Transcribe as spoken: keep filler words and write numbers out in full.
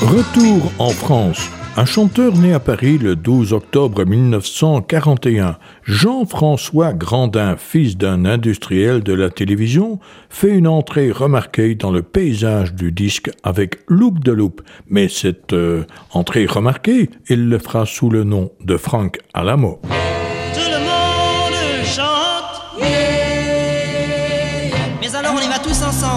Retour en France. Un chanteur né à Paris le douze octobre mille neuf cent quarante et un, Jean-François Grandin, fils d'un industriel de la télévision, fait une entrée remarquée dans le paysage du disque avec Loup de Loup. Mais cette euh, entrée remarquée, il le fera sous le nom de Franck Alamo. Tout le monde chante, yeah, mais alors on y va tous ensemble.